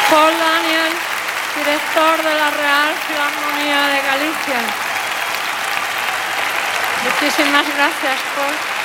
Paul Daniel, director de la Real Filarmonía de Galicia. Muchísimas gracias, Paul.